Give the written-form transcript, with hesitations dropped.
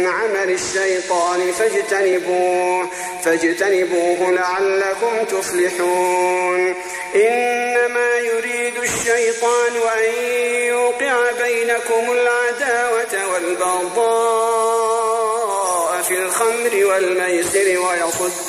عمل الشيطان فاجتنبوه لعلكم تفلحون. إنما يريد الشيطان أن يوقع بينكم العداوة والبغضاء في الخمر والميسر